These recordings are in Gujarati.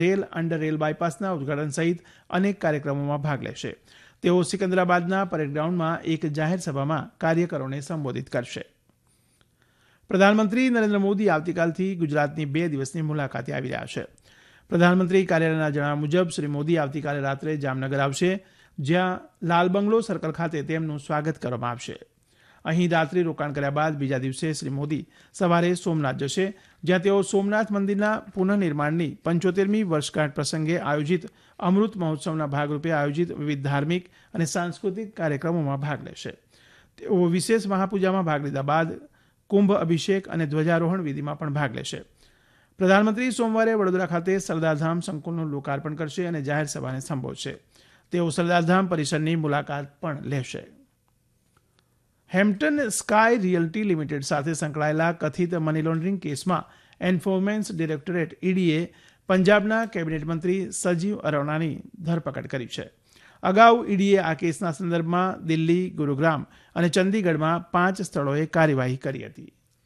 રેલ અંડર રેલ બાયપાસના ઉદઘાટન સહિત અનેક કાર્યક્રમોમાં ભાગ લેશે. તેઓ સિકંદરાબાદના પરેડ ગ્રાઉન્ડમાં એક જાહેર સભામાં કાર્યકરોને સંબોધિત કરશે. પ્રધાનમંત્રી નરેન્દ્ર મોદી આવતીકાલથી ગુજરાતની 2 દિવસની મુલાકાતે આવી રહ્યા છે. પ્રધાનમંત્રી કાર્યાલયના જણાવ્યા મુજબ શ્રી મોદી આવતીકાલે રાત્રે જામનગર આવશે, જ્યાં લાલ બંગલો સર્કલ ખાતે તેમનું સ્વાગત કરવામાં આવશે. અહીં રાત્રિ રોકાણ કર્યા બાદ બીજા દિવસે શ્રી મોદી સવારે સોમનાથ જશે, જ્યાં તેઓ સોમનાથ મંદિરના પુનઃનિર્માણની 75મી વર્ષગાંઠ પ્રસંગે આયોજિત અમૃત મહોત્સવના ભાગરૂપે આયોજિત વિવિધ ધાર્મિક અને સાંસ્કૃતિક કાર્યક્રમોમાં ભાગ લેશે. તેઓ વિશેષ મહાપૂજામાં ભાગ લીધા બાદ કુંભ અભિષેક અને ધ્વજારોહણ વિધિમાં પણ ભાગ લેશે. પ્રધાનમંત્રી સોમવારે વડોદરા ખાતે સરદારધામ સંકુલનું લોકાર્પણ કરશે અને જાહેર સભાને સંબોધશે. તેઓ સરદારધામ પરિસરની મુલાકાત પણ લેશે. હેમ્પટન સ્કાય રિયલ્ટી લિમિટેડ સાથે સંકળાયેલા કથિત મની લોન્ડરિંગ કેસમાં એન્ફોર્સમેન્ટ ડિરેક્ટોરેટ ઈડીએ પંજાબના કેબિનેટ મંત્રી સજીવ અરોરાની ધરપકડ કરી છે. અગાઉ ઈડીએ આ કેસના સંદર્ભમાં દિલ્હી, ગુરુગ્રામ અને ચંદીગઢમાં 5 સ્થળોએ કાર્યવાહી કરી હતી.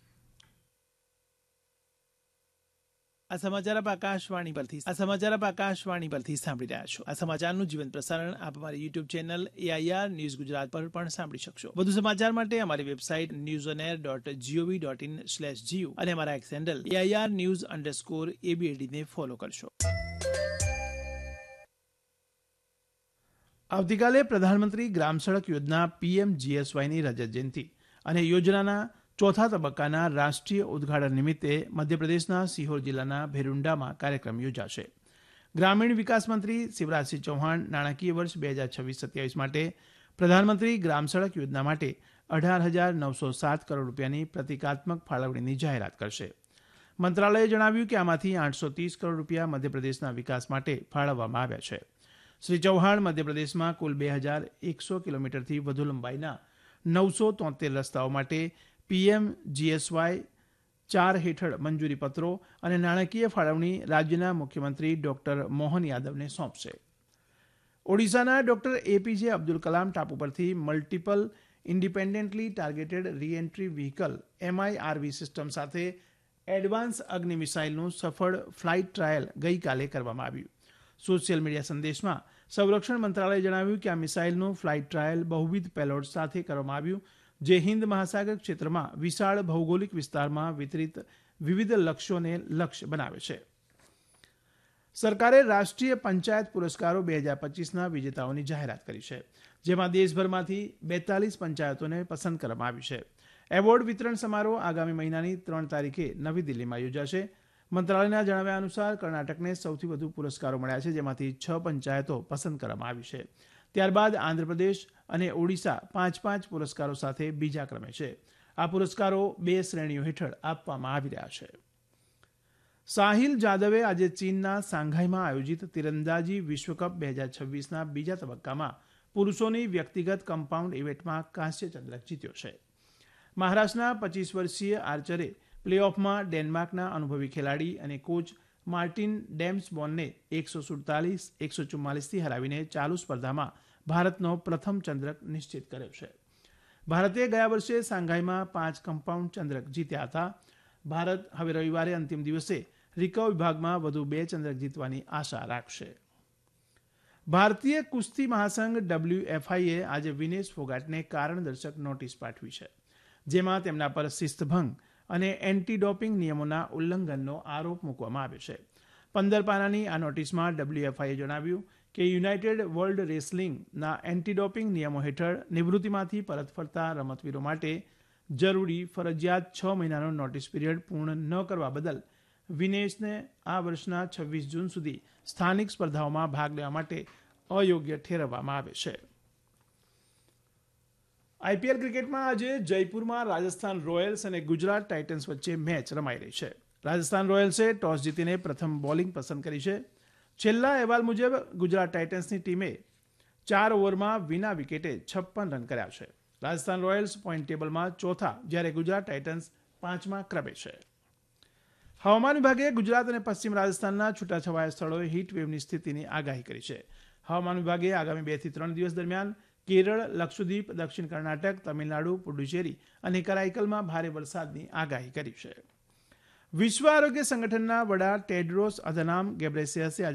આ સમાચાર આપ આકાશવાણી પરથી સાંભળી રહ્યા છો. આ સમાચારનું જીવંત પ્રસારણ આપ અમારી YouTube channel AIR news Gujarat પર પણ સાંભળી શકશો. વધુ સમાચાર માટે અમારી વેબસાઇટ newsonair.gov.in/gov અને અમારા એક્સ હેન્ડલ AIR_news_ABAD ને ફોલો કરશો. આવતીકાલે પ્રધાનમંત્રી ગ્રામ સડક યોજના PMGSYની રજત જયંતિ અને યોજનાના ચોથા તબક્કાના રાષ્ટ્રીય ઉદઘાટન નિમિત્તે મધ્યપ્રદેશના સિહોર જિલ્લાના ભેરુંડામાં કાર્યક્રમ યોજાશે. ગ્રામીણ વિકાસ મંત્રી શિવરાજસિંહ ચૌહાણ નાણાકીય વર્ષ 2026-27 માટે પ્રધાનમંત્રી ગ્રામ સડક યોજના માટે 18,907 કરોડ રૂપિયાની પ્રતિકાત્મક ફાળવણીની જાહેરાત કરશે. મંત્રાલયે જણાવ્યું કે આમાંથી 830 કરોડ રૂપિયા મધ્યપ્રદેશના વિકાસ માટે ફાળવવામાં આવ્યા છે. શ્રી ચૌહાણ મધ્યપ્રદેશમાં કુલ 2,100 કિલોમીટરથી વધુ લંબાઈના 973 રસ્તાઓ માટે PMGSY-4 હેઠળ મંજૂરી પત્રો અને નાણાકીય ફાળવણી રાજ્યના મુખ્યમંત્રી ડોક્ટર મોહન યાદવને સોંપશે. ઓડિશાના ડોક્ટર APJ અબ્દુલ કલામ ટાપુ પરથી multiple independently targeted re-entry vehicle MIRV system સાથે એડવાન્સ અગ્નિ મિસાઇલનું સફળ ફ્લાઇટ ટ્રાયલ ગઈકાલે કરવામાં આવ્યું. સોશિયલ મીડિયા સંદેશમાં સંરક્ષણ મંત્રાલયે જણાવ્યું કે આ મિસાઇલનું ફ્લાઇટ ટ્રાયલ બહુવિધ પેલોડ સાથે કરવામાં આવ્યું, જે હિન્દ મહાસાગર ક્ષેત્રમાં વિશાળ ભૌગોલિક વિસ્તારમાં વિતરિત વિવિધ લક્ષ્યોને લક્ષ્ય બનાવે છે. સરકારે રાષ્ટ્રીય પંચાયત પુરસ્કારો 2025ના વિજેતાઓની જાહેરાત કરી છે, જેમાં દેશભરમાંથી 42 પંચાયતોને પસંદ કરવામાં આવી છે. એવોર્ડ વિતરણ સમારોહ આગામી મહિનાની 3 તારીખે નવી દિલ્હીમાં યોજાશે. મંત્રાલયના જણાવ્યા અનુસાર કર્ણાટકને સૌથી વધુ પુરસ્કારો મળ્યા છે, જેમાંથી 6 પંચાયતો પસંદ કરવામાં આવી છે. ત્યારબાદ આંધ્રપ્રદેશ અને ઓડિશા 5-5 પુરસ્કારો સાથે બીજા ક્રમે છે. આ પુરસ્કારો 2 શ્રેણીઓ હેઠળ આપવામાં આવી રહ્યા છે. સાહિલ જાદવે આજે ચીનના સાંઘાઈમાં આયોજિત તીરંદાજી વિશ્વકપ 2026ના બીજા તબક્કામાં પુરુષોની વ્યક્તિગત કમ્પાઉન્ડ ઇવેન્ટમાં કાંસ્ય ચંદ્રક જીત્યો છે. મહારાષ્ટ્રના 25 વર્ષીય આર્ચરે પ્લેઓફમાં ડેનમાર્કના અનુભવી ખેલાડી અને કોચ માર્ટિન ડેમ્સબોનને 147-144થી હરાવીને ચાલુ સ્પર્ધામાં ભારતનો પ્રથમ ચંદ્રક નિશ્ચિત કર્યો છે. ભારતે ગયા વર્ષે સાંઘાઈમાં 5 કમ્પાઉન્ડ ચંદ્રક જીત્યા હતા. ભારત હવે રવિવારે અંતિમ દિવસે રિકર્વ વિભાગમાં વધુ 2 ચંદ્રક જીતવાની આશા રાખશે. ભારતીય કુસ્તી મહાસંઘ WFIએ આજે વિનેશ ફોગાટને કારણદર્શક નોટિસ પાઠવી છે, જેમાં તેમના પર શિસ્તભંગ અને એન્ટી ડોપિંગ નિયમોના ઉલ્લંઘનનો આરોપ મૂકવામાં આવ્યો છે. 15 પાનાની આ નોટિસમાં WFIએ જણાવ્યું કે યુનાઇટેડ વર્લ્ડ રેસલિંગના એન્ટી ડોપિંગ નિયમો હેઠળ નિવૃત્તિમાંથી પરત ફરતા રમતવીરો માટે જરૂરી ફરજિયાત 6 મહિનાનો નોટિસ પિરિયડ પૂર્ણ ન કરવા બદલ વિનેશને આ વર્ષના 26 જૂન સુધી સ્થાનિક સ્પર્ધાઓમાં ભાગ લેવા માટે અયોગ્ય ઠેરવવામાં આવે છે. IPL ક્રિકેટમાં આજે જયપુરમાં રાજસ્થાન રોયલ્સ અને ગુજરાત ટાઇટન્સ વચ્ચે મેચ રમાઈ રહી છે. રાજસ્થાન રોયલ્સે ટોસ જીતીને પ્રથમ બોલિંગ પસંદ કરી છે. છેલ્લા અહેવાલ મુજબ ગુજરાત ટાઇટન્સની ટીમે 4 ઓવરમાં વિના વિકેટે 56 રન કર્યા છે. રાજસ્થાન રોયલ્સ પોઈન્ટ ટેબલમાં ચોથા, જ્યારે ગુજરાત ટાઇટન્સ 5મા ક્રમે છે. હવામાન વિભાગે ગુજરાત અને પશ્ચિમ રાજસ્થાનના છૂટાછવાયા સ્થળોએ હીટવેવની સ્થિતિની આગાહી કરી છે. હવામાન વિભાગે આગામી 2 થી 3 દિવસ દરમિયાન કેરળ, લક્ષદ્વીપ, દક્ષિણ કર્ણાટક, તમિલનાડુ, પુડુચેરી અને કરાઈકલમાં ભારે વરસાદની આગાહી કરી છે. વિશ્વ આરોગ્ય સંગઠનના વડા ટેડ્રોસ અધનામ ગેબ્રેસિયસે